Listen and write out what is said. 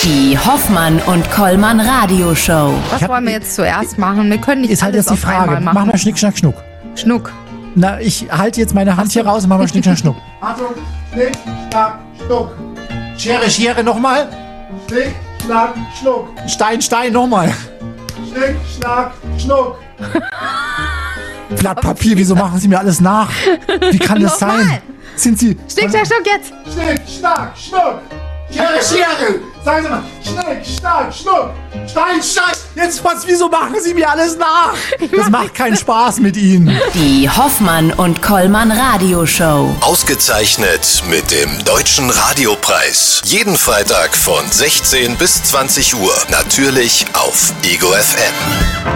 Die Hoffmann und Kollmann Radioshow. Was wollen wir jetzt zuerst machen? Wir können nicht Ist halt alles jetzt die auf einmal Frage. machen. Mach mal Schnick, Schnack, Schnuck. Schnuck. Na, ich halte jetzt meine Hand hier raus und mach mal Schnick, Schnack, Schnuck. Achtung, Schnick, Schnack, Schnuck. Schere, Schere, nochmal. Schnick, Schnack, Schnuck. Stein, Stein, nochmal. Schnick, Schnack, Schnuck. Blatt Papier, wieso machen Sie mir alles nach? Wie kann das Nochmal. sein? Sind Sie... Schnick, Schnack, Schnuck jetzt. Schnick, Schnack, Schnuck. Schere, Schere. Sagen Sie mal. Schnick, Schnack, Schnuck. Stein, Stein. Jetzt was, wieso machen Sie mir alles nach? Das macht keinen Spaß mit Ihnen. Die Hoffmann und Kollmann Radioshow. Ausgezeichnet mit dem Deutschen Radiopreis. Jeden Freitag von 16 bis 20 Uhr. Natürlich auf Ego FM.